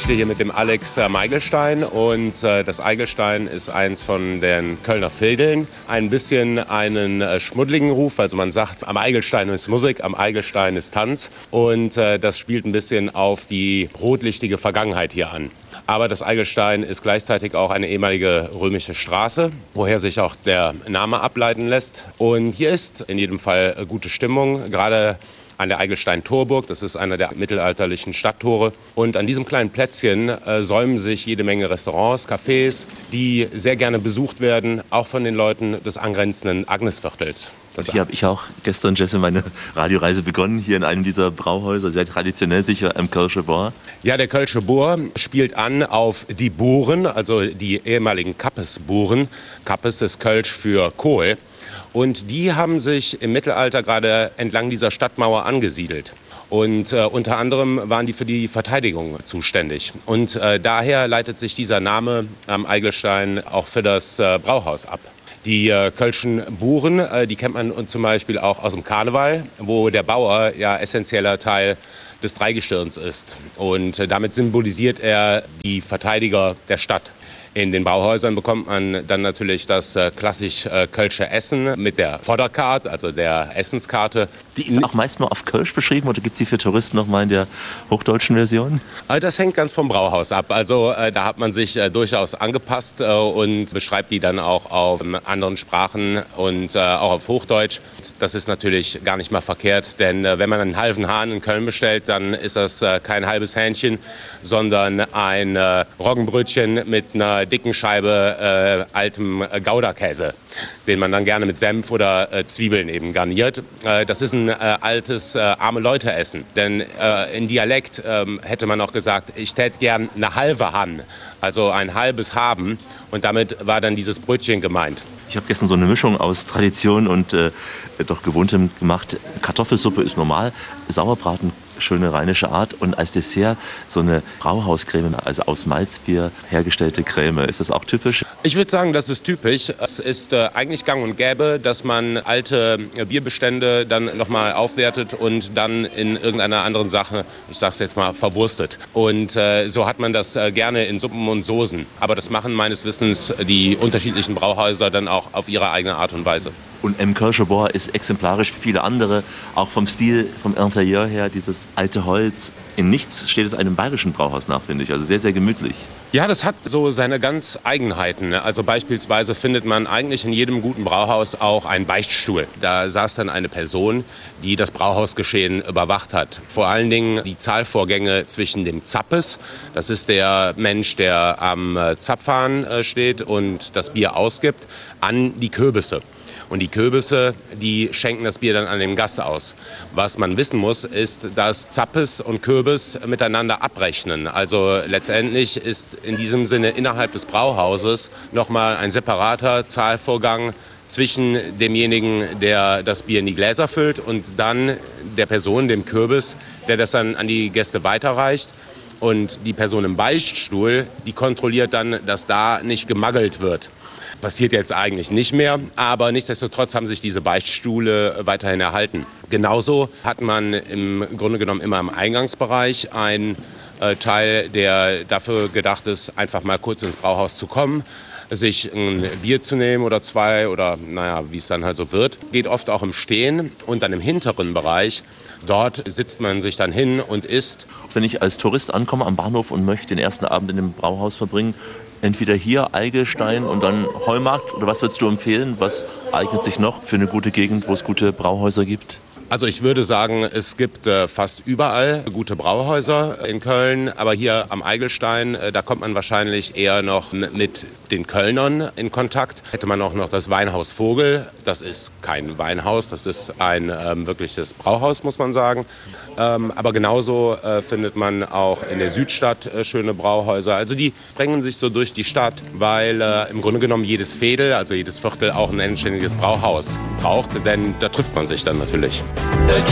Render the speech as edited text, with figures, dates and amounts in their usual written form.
stehe hier mit dem Alex Meigelstein und das Eigelstein ist eins von den Kölner Vedeln. Ein bisschen einen schmuddeligen Ruf, also man sagt, am Eigelstein ist Musik, am Eigelstein ist Tanz und das spielt ein bisschen auf die rotlichtige Vergangenheit hier an. Aber das Eigelstein ist gleichzeitig auch eine ehemalige römische Straße, woher sich auch der Name ableiten lässt. Und hier ist in jedem Fall gute Stimmung, gerade an der Eigelstein-Torburg. Das ist einer der mittelalterlichen Stadttore. Und an diesem kleinen Plätzchen säumen sich jede Menge Restaurants, Cafés, die sehr gerne besucht werden, auch von den Leuten des angrenzenden Agnesviertels. Hier habe ich auch gestern, Jesse, meine Radioreise begonnen, hier in einem dieser Brauhäuser, sehr traditionell sicher am Kölsche Bohr. Ja, der Kölsche Bohr spielt an auf die Bohren, also die ehemaligen Kappes-Bohren. Kappes ist Kölsch für Kohl. Und die haben sich im Mittelalter gerade entlang dieser Stadtmauer angesiedelt. Und unter anderem waren die für die Verteidigung zuständig. Und daher leitet sich dieser Name am Eigelstein auch für das Brauhaus ab. Die Kölschen Buren, die kennt man zum Beispiel auch aus dem Karneval, wo der Bauer ja essentieller Teil des Dreigestirns ist. Und damit symbolisiert er die Verteidiger der Stadt. In den Brauhäusern bekommt man dann natürlich das klassisch Kölsche Essen mit der Vorderkarte, also der Essenskarte. Die ist auch meist nur auf Kölsch beschrieben oder gibt es die für Touristen nochmal in der hochdeutschen Version? Das hängt ganz vom Brauhaus ab. Also da hat man sich durchaus angepasst und beschreibt die dann auch auf anderen Sprachen und auch auf Hochdeutsch. Das ist natürlich gar nicht mal verkehrt, denn wenn man einen halben Hahn in Köln bestellt, dann ist das kein halbes Hähnchen, sondern ein Roggenbrötchen mit einer dicken Scheibe altem Gouda-Käse, den man dann gerne mit Senf oder Zwiebeln eben garniert. Das ist ein altes Arme-Leute-Essen, denn in Dialekt hätte man auch gesagt, ich tät gern eine halbe Han, also ein halbes Haben, und damit war dann dieses Brötchen gemeint. Ich habe gestern so eine Mischung aus Tradition und doch Gewohntem gemacht. Kartoffelsuppe ist normal, Sauerbraten schöne rheinische Art und als Dessert so eine Brauhauscreme, also aus Malzbier hergestellte Creme. Ist das auch typisch? Ich würde sagen, das ist typisch. Es ist eigentlich gang und gäbe, dass man alte Bierbestände dann nochmal aufwertet und dann in irgendeiner anderen Sache, ich sag's jetzt mal, verwurstet. Und so hat man das gerne in Suppen und Soßen. Aber das machen meines Wissens die unterschiedlichen Brauhäuser dann auch auf ihre eigene Art und Weise. Und im Kölsche Bohr ist exemplarisch für viele andere, auch vom Stil, vom Interieur her, dieses alte Holz. In nichts steht es einem bayerischen Brauhaus nach, finde ich. Also sehr, sehr gemütlich. Ja, das hat so seine ganz Eigenheiten. Also beispielsweise findet man eigentlich in jedem guten Brauhaus auch einen Beichtstuhl. Da saß dann eine Person, die das Brauhausgeschehen überwacht hat. Vor allen Dingen die Zahlvorgänge zwischen dem Zappes, das ist der Mensch, der am Zapfhahn steht und das Bier ausgibt, an die Kürbisse. Und die Kürbisse, die schenken das Bier dann an den Gast aus. Was man wissen muss, ist, dass Zappes und Kürbis miteinander abrechnen. Also letztendlich ist in diesem Sinne innerhalb des Brauhauses nochmal ein separater Zahlvorgang zwischen demjenigen, der das Bier in die Gläser füllt, und dann der Person, dem Kürbis, der das dann an die Gäste weiterreicht. Und die Person im Beichtstuhl, die kontrolliert dann, dass da nicht gemagelt wird. Passiert jetzt eigentlich nicht mehr, aber nichtsdestotrotz haben sich diese Beichtstühle weiterhin erhalten. Genauso hat man im Grunde genommen immer im Eingangsbereich einen Teil, der dafür gedacht ist, einfach mal kurz ins Brauhaus zu kommen, sich ein Bier zu nehmen oder zwei oder naja, wie es dann halt so wird. Geht oft auch im Stehen und dann im hinteren Bereich. Dort sitzt man sich dann hin und isst. Wenn ich als Tourist ankomme am Bahnhof und möchte den ersten Abend in dem Brauhaus verbringen, entweder hier Eigelstein und dann Heumarkt, oder was würdest du empfehlen? Was eignet sich noch für eine gute Gegend, wo es gute Brauhäuser gibt? Also ich würde sagen, es gibt fast überall gute Brauhäuser in Köln, aber hier am Eigelstein, da kommt man wahrscheinlich eher noch mit den Kölnern in Kontakt. Hätte man auch noch das Weinhaus Vogel, das ist kein Weinhaus, das ist ein wirkliches Brauhaus, muss man sagen. Aber genauso findet man auch in der Südstadt schöne Brauhäuser. Also die drängen sich so durch die Stadt, weil im Grunde genommen jedes Veedel, also jedes Viertel auch ein anständiges Brauhaus braucht, denn da trifft man sich dann natürlich.